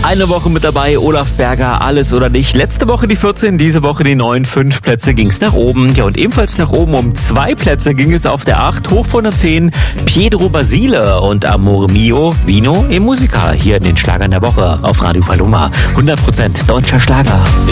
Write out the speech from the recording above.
Eine Woche mit dabei, Olaf Berger, Alles oder nicht. Letzte Woche die 14, diese Woche die 9, 5 Plätze ging's nach oben. Ja, und ebenfalls nach oben um 2 Plätze ging es auf der 8, hoch von der 10, Pietro Basile und Amore Mio, Vino e Musica, hier in den Schlagern der Woche auf Radio Paloma. 100% deutscher Schlager.